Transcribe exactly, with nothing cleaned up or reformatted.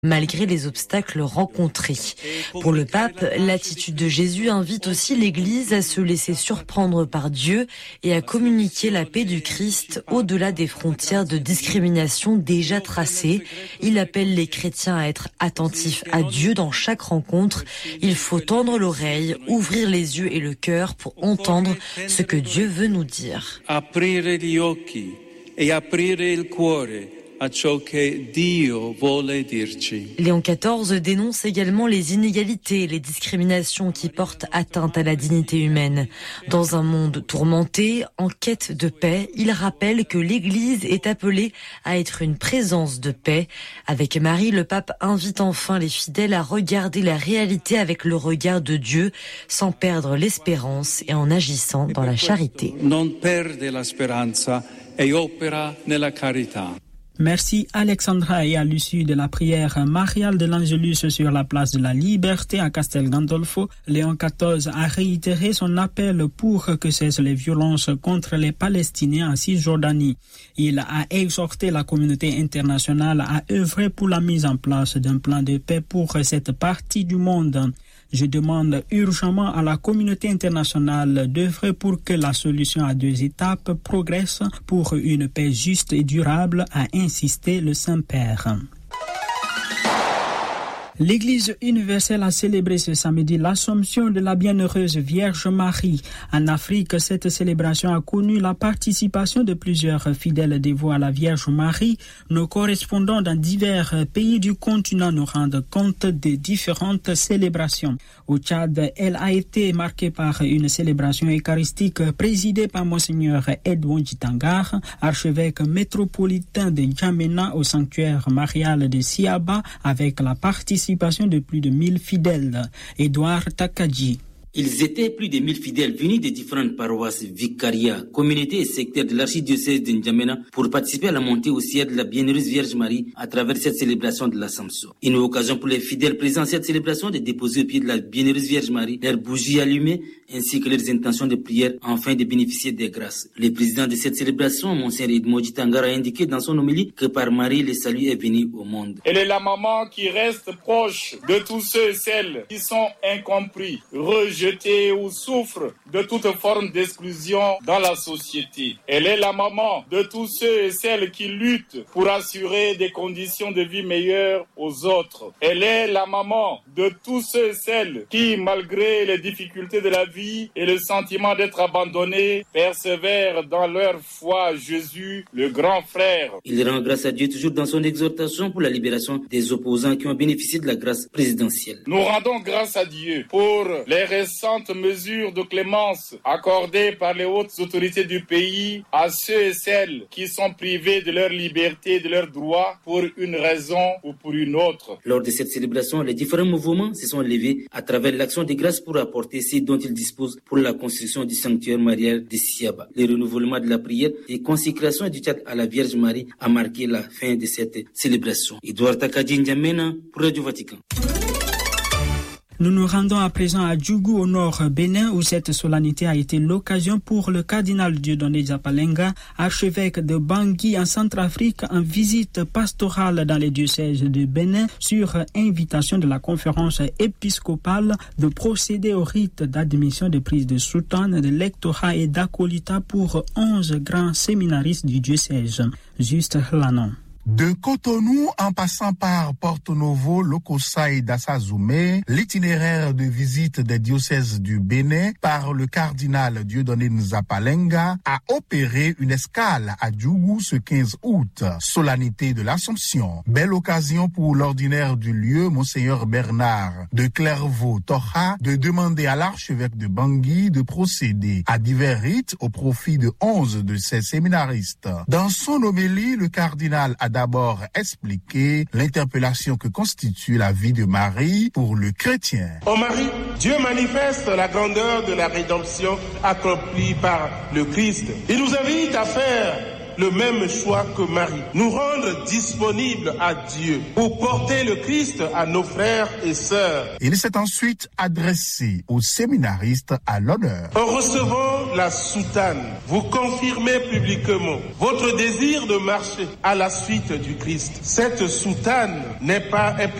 malgré les obstacles rencontrés. Pour le pape, l'attitude de Jésus invite aussi l'Église à se laisser surprendre par Dieu et à communiquer la paix du Christ au-delà des frontières de discrimination déjà tracées. Il appelle les chrétiens à être attentifs à Dieu dans chaque rencontre. Il faut tendre l'oreille, ouvrir les yeux et le cœur pour entendre ce que Dieu veut nous dire. Aprire gli occhi e aprire il cuore. Léon quatorze dénonce également les inégalités et les discriminations qui portent atteinte à la dignité humaine. Dans un monde tourmenté, en quête de paix, il rappelle que l'Église est appelée à être une présence de paix. Avec Marie, le pape invite enfin les fidèles à regarder la réalité avec le regard de Dieu, sans perdre l'espérance et en agissant dans la charité. Non perde la speranza e opera nella carità. Merci Alexandra. Et à l'issue de la prière mariale de l'Angélus sur la place de la Liberté à Castel Gandolfo, Léon quatorze a réitéré son appel pour que cessent les violences contre les Palestiniens en Cisjordanie. Il a exhorté la communauté internationale à œuvrer pour la mise en place d'un plan de paix pour cette partie du monde. Je demande urgemment à la communauté internationale d'œuvrer pour que la solution à deux étapes progresse pour une paix juste et durable, a insisté le Saint-Père. L'Église universelle a célébré ce samedi l'Assomption de la Bienheureuse Vierge Marie. En Afrique, cette célébration a connu la participation de plusieurs fidèles dévots à la Vierge Marie. Nos correspondants dans divers pays du continent nous rendent compte des différentes célébrations. Au Tchad, elle a été marquée par une célébration eucharistique présidée par Monseigneur Edouard Jitangar, archevêque métropolitain de N'Djamena au sanctuaire marial de Siaba, avec la participation de plus de mille fidèles. Edouard Takadji. Ils étaient plus de mille fidèles venus des différentes paroisses, vicariats, communautés et secteurs de l'archidiocèse de N'Djamena pour participer à la montée au ciel de la Bienheureuse Vierge Marie à travers cette célébration de l'Assomption. Une occasion pour les fidèles présents à cette célébration de déposer au pied de la Bienheureuse Vierge Marie leurs bougies allumées ainsi que leurs intentions de prière afin de bénéficier des grâces. Le président de cette célébration, Monseigneur Edouard Jitangar, a indiqué dans son homélie que par Marie, le salut est venu au monde. Elle est la maman qui reste proche de tous ceux et celles qui sont incompris, rejetés, jetés ou souffrent de toute forme d'exclusion dans la société. Elle est la maman de tous ceux et celles qui luttent pour assurer des conditions de vie meilleures aux autres. Elle est la maman de tous ceux et celles qui, malgré les difficultés de la vie et le sentiment d'être abandonnés, persévèrent dans leur foi à Jésus, le grand frère. Il rend grâce à Dieu toujours dans son exhortation pour la libération des opposants qui ont bénéficié de la grâce présidentielle. Nous rendons grâce à Dieu pour les récentes mesures de clémence accordées par les hautes autorités du pays à ceux et celles qui sont privés de leur liberté et de leurs droits pour une raison ou pour une autre. Lors de cette célébration, les différents mouvements se sont levés à travers l'action de grâce pour apporter ce dont ils disposent pour la construction du sanctuaire marial de Siaba. Le renouvellement de la prière et consécration du Tchad à la Vierge Marie a marqué la fin de cette célébration. Edouard Takadji, N'Djamena pour Radio Vatican. Nous nous rendons à présent à Djougou au nord Bénin où cette solennité a été l'occasion pour le cardinal Dieudonné Djapalenga, archevêque de Bangui en Centrafrique, en visite pastorale dans les diocèses de Bénin sur invitation de la conférence épiscopale de procéder au rite d'admission de prise de soutane, de lectorat et d'acolita pour onze grands séminaristes du diocèse. Juste Lanon. De Cotonou en passant par Porto Novo, Lokossa et Dassazoumé, l'itinéraire de visite des diocèses du Bénin par le cardinal Dieudonné Nzapalenga a opéré une escale à Djougou ce quinze août, solennité de l'Assomption. Belle occasion pour l'ordinaire du lieu, Monseigneur Bernard de Clairvaux-Toha, de demander à l'archevêque de Bangui de procéder à divers rites au profit de onze de ses séminaristes. Dans son homélie, le cardinal a d'abord expliqué l'interpellation que constitue la vie de Marie pour le chrétien. En Marie, Dieu manifeste la grandeur de la rédemption accomplie par le Christ. Il nous invite à faire le même choix que Marie, nous rendre disponibles à Dieu pour porter le Christ à nos frères et sœurs. Il s'est ensuite adressé aux séminaristes à l'honneur. En recevant la soutane, vous confirmez publiquement votre désir de marcher à la suite du Christ. Cette soutane n'est pas un